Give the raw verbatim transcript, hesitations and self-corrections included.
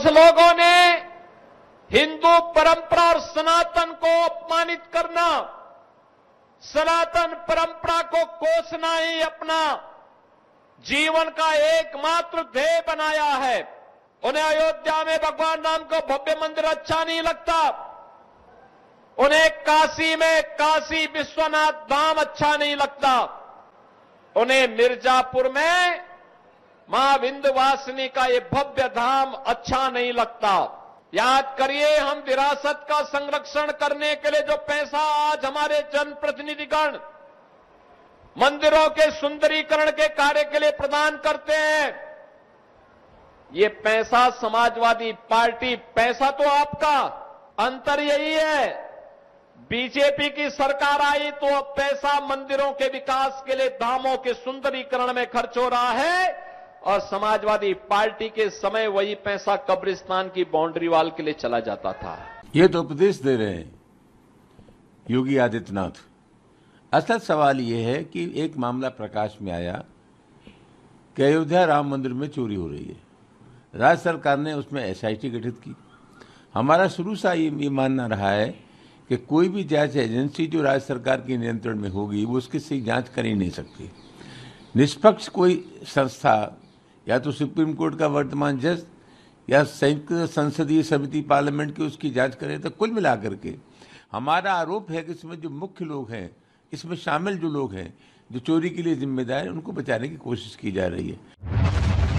कुछ लोगों ने हिंदू परंपरा और सनातन को अपमानित करना, सनातन परंपरा को कोसना ही अपना जीवन का एकमात्र ध्येय बनाया है। उन्हें अयोध्या में भगवान राम को भव्य मंदिर अच्छा नहीं लगता, उन्हें काशी में काशी विश्वनाथ धाम अच्छा नहीं लगता, उन्हें मिर्जापुर में मां विंध्यवासिनी का ये भव्य धाम अच्छा नहीं लगता। याद करिए, हम विरासत का संरक्षण करने के लिए जो पैसा आज हमारे जनप्रतिनिधिगण मंदिरों के सुंदरीकरण के कार्य के लिए प्रदान करते हैं, ये पैसा समाजवादी पार्टी, पैसा तो आपका, अंतर यही है, बीजेपी की सरकार आई तो अब पैसा मंदिरों के विकास के लिए, धामों के सुंदरीकरण में खर्च हो रहा है, और समाजवादी पार्टी के समय वही पैसा कब्रिस्तान की बाउंड्री वाल के लिए चला जाता था। ये तो उपदेश दे रहे हैं योगी आदित्यनाथ। असल सवाल ये है कि एक मामला प्रकाश में आया कि अयोध्या राम मंदिर में चोरी हो रही है। राज्य सरकार ने उसमें एसआईटी गठित की। हमारा शुरू से ये मानना रहा है कि कोई भी जांच एजेंसी जो राज्य सरकार के नियंत्रण में होगी वो उसकी सही जांच कर ही नहीं सकती। निष्पक्ष कोई संस्था, या तो सुप्रीम कोर्ट का वर्तमान जज या संयुक्त संसदीय समिति पार्लियामेंट की उसकी जांच करे। तो कुल मिलाकर के हमारा आरोप है कि इसमें जो मुख्य लोग हैं, इसमें शामिल जो लोग हैं जो चोरी के लिए जिम्मेदार हैं, उनको बचाने की कोशिश की जा रही है।